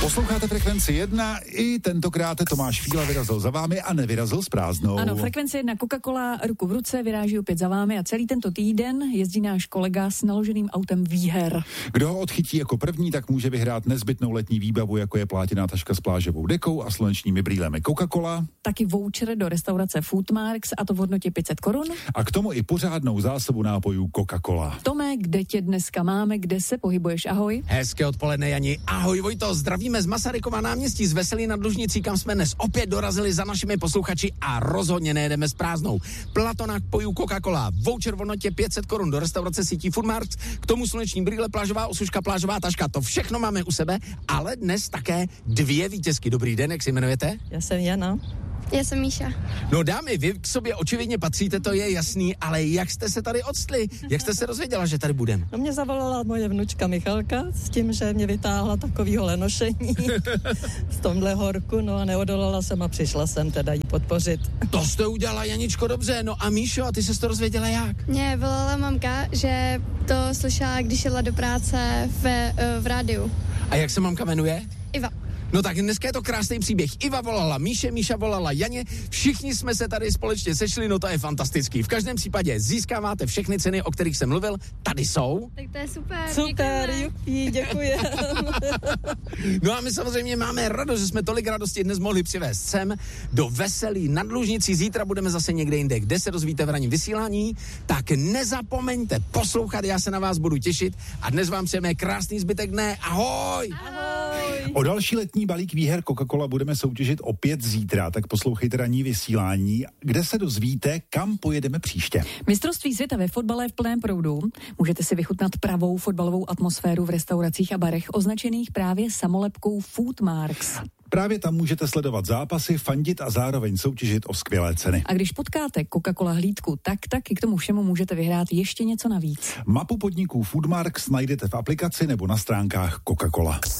Posloucháte Frekvenci 1, i tentokrát Tomáš Fíla vyrazil za vámi a nevyrazil s prázdnou. Ano, Frekvence 1 Coca-Cola ruku v ruce vyráží opět za vámi a celý tento týden jezdí náš kolega s naloženým autem Výher. Kdo ho odchytí jako první, tak může vyhrát nezbytnou letní výbavu, jako je plátěná taška s plážovou dekou a slunečními brýlemi Coca-Cola. Taky voucher do restaurace Foodmarks, a to v hodnotě 500 korun. A k tomu i pořádnou zásobu nápojů Coca-Cola. Tome, kde tě dneska máme, kde se pohybuješ? Ahoj. Hezké odpoledne, Jani. Ahoj, Vojto, zdravíme z Masarykova náměstí z Veselí nad Lužnicí, kam jsme dnes opět dorazili za našimi posluchači a rozhodně nejedeme s prázdnou. Plato nápojů Coca-Cola, voucher v hodnotě 500 korun do restaurace sítí Foodmarks, k tomu sluneční brýle, plážová osuška, plážová taška, to všechno máme u sebe, ale dnes také 2 vítězky. Dobrý den, jak se jmenujete? Já jsem Jana. Já jsem Míša. No dámy, vy k sobě očividně patříte, to je jasný, ale jak jste se tady odstli? Jak jste se dozvěděla, že tady budem? No mě zavolala moje vnučka Michalka s tím, že mě vytáhla takovýho lenošení v tomhle horku, no a neodolala jsem a přišla jsem teda jí podpořit. To jste udělala, Janičko, dobře. No a Míšo, a ty se to dozvěděla jak? Mě volala mamka, že to slyšela, když jela do práce v rádiu. A jak se mamka jmenuje? Iva. No tak dneska je to krásný příběh. Iva volala Míše, Míša volala Janě, všichni jsme se tady společně sešli, no to je fantastický. V každém případě získáváte všechny ceny, o kterých jsem mluvil, tady jsou. Tak to je super. Super, jupi, děkuji. No a my samozřejmě máme radost, že jsme tolik radosti dnes mohli přivést sem do Veselí nad Lužnicí. Zítra budeme zase někde jinde, kde se dozvíte v ranním vysílání. Tak nezapomeňte poslouchat, já se na vás budu těšit a dnes vám přejeme krásný zbytek dne. Ahoj! Ahoj. O další letní balík výher Coca-Cola budeme soutěžit opět zítra, tak poslouchejte ranní vysílání, kde se dozvíte, kam pojedeme příště. Mistrovství světa ve fotbale v plném proudu. Můžete si vychutnat pravou fotbalovou atmosféru v restauracích a barech označených právě samolepkou Foodmarks. Právě tam můžete sledovat zápasy, fandit a zároveň soutěžit o skvělé ceny. A když potkáte Coca-Cola hlídku, tak taky k tomu všemu můžete vyhrát ještě něco navíc. Mapu podniků Foodmarks najdete v aplikaci nebo na stránkách Coca-Cola.